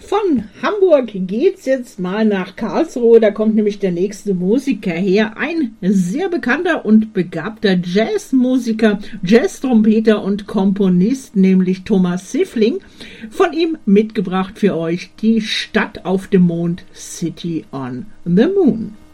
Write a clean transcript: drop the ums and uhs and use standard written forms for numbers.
Von Hamburg geht's jetzt mal nach Karlsruhe, da kommt nämlich der nächste Musiker her, ein sehr bekannter und begabter Jazzmusiker, Jazztrompeter und Komponist, nämlich Thomas Siffling. Von ihm mitgebracht für euch die Stadt auf dem Mond, City on the Moon.